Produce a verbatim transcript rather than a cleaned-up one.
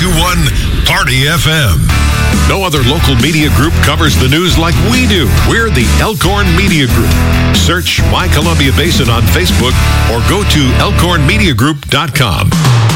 two one Party F M. No other local media group covers the news like we do. We're the Elkhorn Media Group. Search My Columbia Basin on Facebook or go to elkhorn media group dot com.